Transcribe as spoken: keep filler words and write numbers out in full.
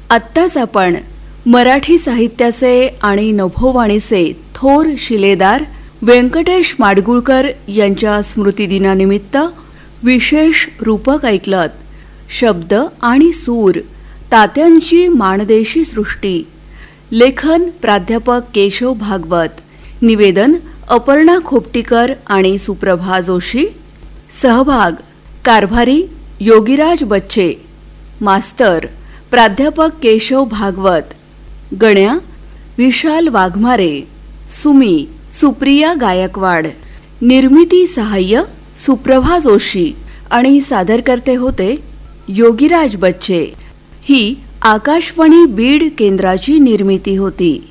आत्ताच आपण मराठी साहित्याचे आणि नभोवाणीचे थोर शिलेदार व्यंकटेश माडगूळकर यांच्या स्मृतिदिनानिमित्त विशेष रूपक ऐकलत. शब्द आणि सूर तात्यांची माणदेशी सृष्टी. लेखन प्राध्यापक केशव भागवत. निवेदन अपर्णा खोपटीकर आणि सुप्रभा जोशी. सहभाग कारभारी योगीराज बच्चे. मास्तर प्राध्यापक केशव भागवत. गण्या विशाल वाघमारे. सुमी सुप्रिया गायकवाड. निर्मिती सहाय्य सुप्रभा जोशी आणि सादरकर्ते होते योगीराज बच्चे. ही आकाशवाणी बीड केंद्राची निर्मिती होती.